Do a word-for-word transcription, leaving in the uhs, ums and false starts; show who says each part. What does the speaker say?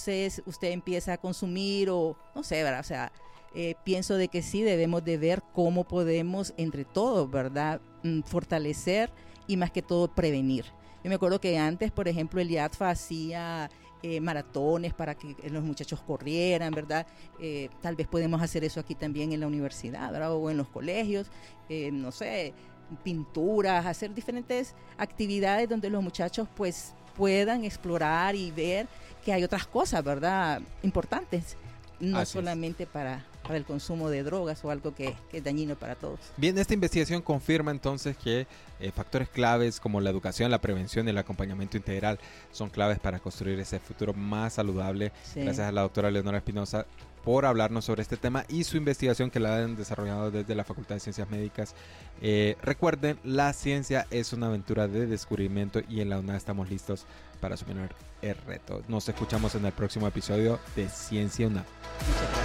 Speaker 1: entonces usted empieza a consumir o no sé, ¿verdad? O sea, eh, pienso de que sí debemos de ver cómo podemos entre todos, ¿verdad? Mm, fortalecer y más que todo prevenir. Yo me acuerdo que antes, por ejemplo, el I A T F A hacía eh, maratones para que los muchachos corrieran, ¿verdad? Eh, tal vez podemos hacer eso aquí también en la universidad, ¿verdad? O en los colegios, eh, no sé, pinturas, hacer diferentes actividades donde los muchachos pues puedan explorar y ver que hay otras cosas, ¿verdad? Importantes, no
Speaker 2: Así
Speaker 1: solamente para, para el consumo de drogas o algo que, que es dañino para todos.
Speaker 2: Bien, esta investigación confirma entonces que eh, factores claves como la educación, la prevención y el acompañamiento integral son claves para construir ese futuro más saludable.
Speaker 1: Sí.
Speaker 2: Gracias a la doctora Leonora Espinosa por hablarnos sobre este tema y su investigación que la han desarrollado desde la Facultad de Ciencias Médicas. Eh, recuerden, la ciencia es una aventura de descubrimiento y en la UNAD estamos listos para asumir el reto. Nos escuchamos en el próximo episodio de Ciencia UNAD.
Speaker 1: Muchas gracias.